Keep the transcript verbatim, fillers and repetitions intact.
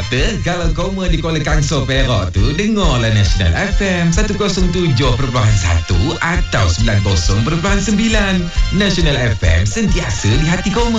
kata kalau koma di Kuala Kangsar Perak tu, dengarlah National F M seratus tujuh perpuluhan satu atau sembilan puluh perpuluhan sembilan. National F M sentiasa di hati koma.